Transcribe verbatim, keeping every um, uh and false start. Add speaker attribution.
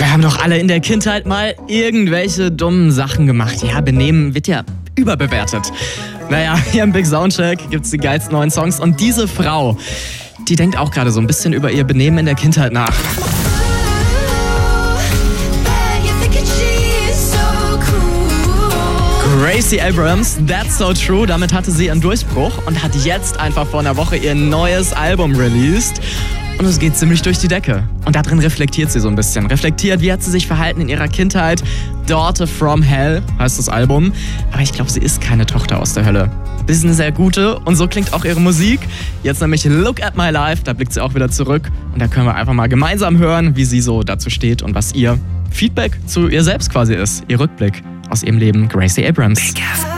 Speaker 1: Wir haben doch alle in der Kindheit mal irgendwelche dummen Sachen gemacht. Ja, Benehmen wird ja überbewertet. Naja, hier im Big Soundcheck gibt's die geilsten neuen Songs und diese Frau, die denkt auch gerade so ein bisschen über ihr Benehmen in der Kindheit nach. Gracie Abrams, That's So True, damit hatte sie einen Durchbruch und hat jetzt einfach vor einer Woche ihr neues Album released. Und es geht ziemlich durch die Decke. Und da drin reflektiert sie so ein bisschen. Reflektiert, wie hat sie sich verhalten in ihrer Kindheit. Daughter from Hell heißt das Album. Aber ich glaube, sie ist keine Tochter aus der Hölle. Das ist eine sehr gute und so klingt auch ihre Musik. Jetzt nämlich Look at My Life, da blickt sie auch wieder zurück. Und da können wir einfach mal gemeinsam hören, wie sie so dazu steht und was ihr Feedback zu ihr selbst quasi ist. Ihr Rückblick aus ihrem Leben, Gracie Abrams.